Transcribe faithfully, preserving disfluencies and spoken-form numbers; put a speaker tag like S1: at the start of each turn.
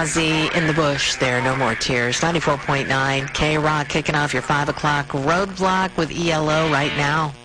S1: Ozzy in the Bush there, No More Tears. ninety-four point nine K-Rock kicking off your five o'clock roadblock with E L O right now.